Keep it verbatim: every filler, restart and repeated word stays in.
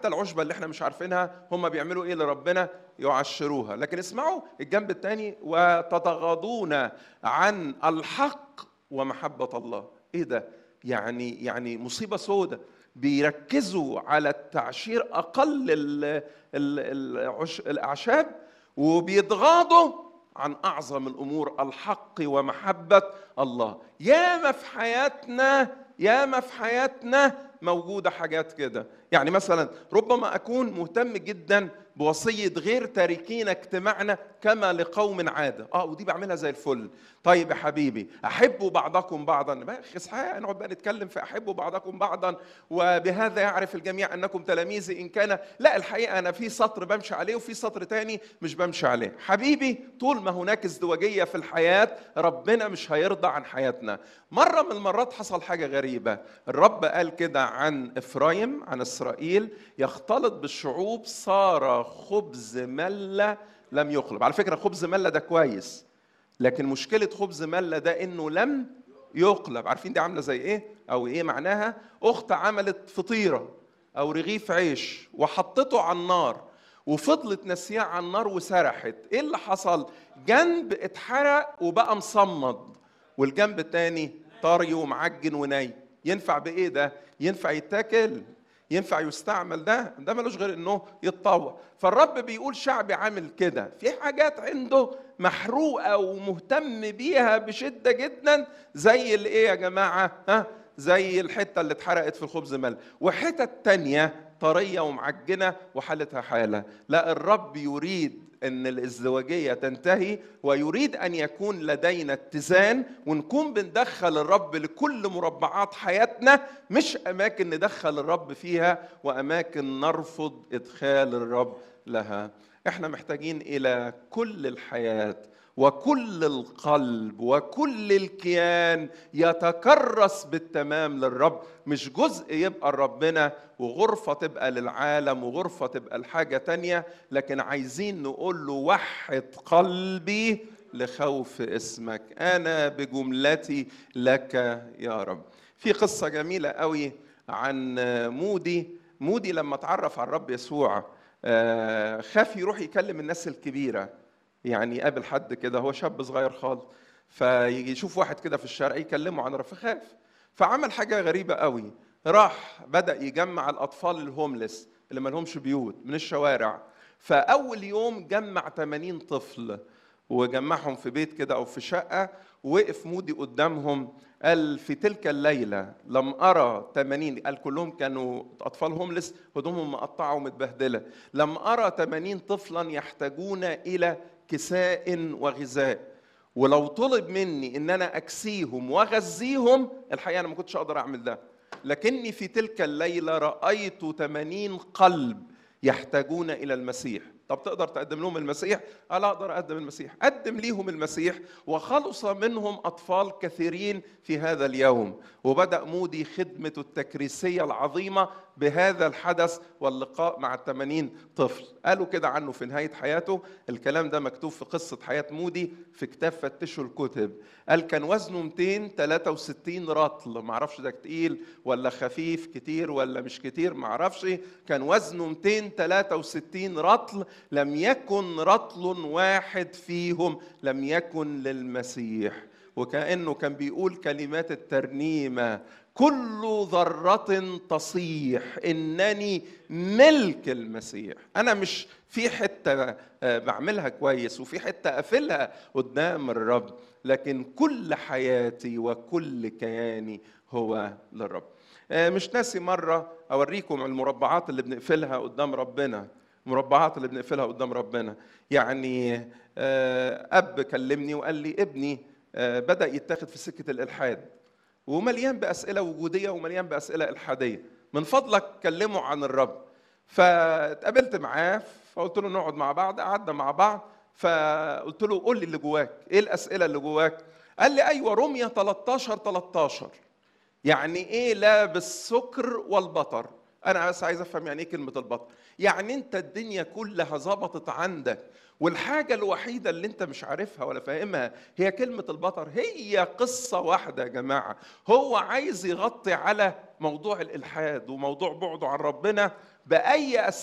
حتى العشبة اللي احنا مش عارفينها هم بيعملوا ايه لربنا؟ يعشروها. لكن اسمعوا الجنب الثاني، وتتغاضون عن الحق ومحبة الله. ايه ده؟ يعني يعني مصيبة سودة. بيركزوا على التعشير اقل ال ال العش الاعشاب، وبيتغاضوا عن اعظم الامور، الحق ومحبة الله. ياما في حياتنا ياما في حياتنا موجودة حاجات كده. يعني مثلا ربما أكون مهتم جدا بوصية غير تاركين اجتماعنا كما لقوم عادة، اه ودي بعملها زي الفل. طيب يا حبيبي، أحبوا بعضكم بعضا، اصحى نقعد بقى نتكلم في أحبوا بعضكم بعضا وبهذا يعرف الجميع أنكم تلاميذي إن كان. لا، الحقيقة أنا في سطر بمشي عليه وفي سطر تاني مش بمشي عليه. حبيبي، طول ما هناك ازدواجية في الحياة ربنا مش هيرضى عن حياتنا. مرة من المرات حصل حاجة غريبة. الرب قال كده عن إفرايم، عن إسرائيل: يختلط بالشعوب صار خبز ملة لم يقلب. على فكرة خبز ملة ده كويس، لكن مشكلة خبز ملة ده إنه لم يقلب. عارفين دي عاملة زي إيه؟ أو إيه معناها؟ أخت عملت فطيرة أو رغيف عيش وحطته على النار وفضلت نسياه على النار وسرحت. إيه اللي حصل؟ جنب اتحرق وبقى مصمد، والجنب التاني طري ومعجن وني. ينفع بإيه ده؟ ينفع يتاكل؟ ينفع يستعمل؟ ده ده ملوش غير انه يتطوع. فالرب بيقول شعبي عامل كده، في حاجات عنده محروقه ومهتم بيها بشده جدا، زي الايه يا جماعه؟ ها، زي الحته اللي اتحرقت في الخبز مل، وحتت تانية طريه ومعجنه وحالتها حاله. لا، الرب يريد ان الازدواجيه تنتهي، ويريد ان يكون لدينا اتزان، ونكون بندخل الرب لكل مربعات حياتنا، مش اماكن ندخل الرب فيها واماكن نرفض ادخال الرب لها. احنا محتاجين الى كل الحياه وكل القلب وكل الكيان يتكرس بالتمام للرب، مش جزء يبقى لربنا وغرفة تبقى للعالم وغرفة تبقى لحاجة تانية. لكن عايزين نقول له: وحد قلبي لخوف اسمك، أنا بجملتي لك يا رب. في قصة جميلة قوي عن مودي. مودي لما تعرف على الرب يسوع خاف يروح يكلم الناس الكبيرة. يعني قابل حد كده، هو شاب صغير خالص، فيشوف واحد كده في الشارع يكلمه عن الرب، فخاف. فعمل حاجة غريبة قوي، راح بدأ يجمع الأطفال الهوملس اللي ما لهمش بيوت من الشوارع. فأول يوم جمع ثمانين طفل وجمعهم في بيت كده أو في شقة، ووقف مودي قدامهم قال: في تلك الليلة لم أرى ثمانين، قال كلهم كانوا أطفال هوملس هدومهم مقطعة ومتبهدلة، لم أرى ثمانين طفلا يحتاجون إلى كساء وغذاء، ولو طلب مني ان انا اكسيهم واغذيهم الحقيقه انا ما كنتش اقدر اعمل ده، لكني في تلك الليله رايت ثمانين قلب يحتاجون الى المسيح. طب تقدر تقدم لهم المسيح؟ قال اقدر اقدم المسيح. قدم ليهم المسيح وخلص منهم اطفال كثيرين في هذا اليوم. وبدا مودي خدمته التكريسيه العظيمه بهذا الحدث واللقاء مع الثمانين طفل. قالوا كده عنه في نهايه حياته، الكلام ده مكتوب في قصه حياه مودي في كتاب فتشوا الكتب. قال كان وزنه مئتين وثلاثة وستين رطل، ما اعرفش ده تقيل ولا خفيف، كتير ولا مش كتير ما اعرفش، كان وزنه مئتين وثلاثة وستين رطل، لم يكن رطل واحد فيهم لم يكن للمسيح. وكأنه كان بيقول كلمات الترنيمة: كل ذرة تصيح إنني ملك المسيح. أنا مش في حتة بعملها كويس وفي حتة أقفلها قدام الرب، لكن كل حياتي وكل كياني هو للرب. مش ناسي مرة أوريكم المربعات اللي بنقفلها قدام ربنا، مربعات اللي بنقفلها قدام ربنا. يعني أب كلمني وقال لي ابني بدأ يتاخد في سكة الإلحاد، ومليان بأسئلة وجودية ومليان بأسئلة إلحادية، من فضلك كلمه عن الرب. فاتقابلت معاه فقلت له نقعد مع بعض، قعدنا مع بعض، فقلت له قول لي اللي جواك، ايه الأسئلة اللي جواك؟ قال لي ايوه رمية تلتاشر تلتاشر، يعني ايه لا بالسكر والبطر. انا بس عايز افهم يعني ايه كلمة البطر. يعني انت الدنيا كلها ظبطت عندك والحاجة الوحيدة اللي انت مش عارفها ولا فاهمها هي كلمة البطر. هي قصة واحدة يا جماعة، هو عايز يغطي على موضوع الإلحاد وموضوع بعده عن ربنا بأي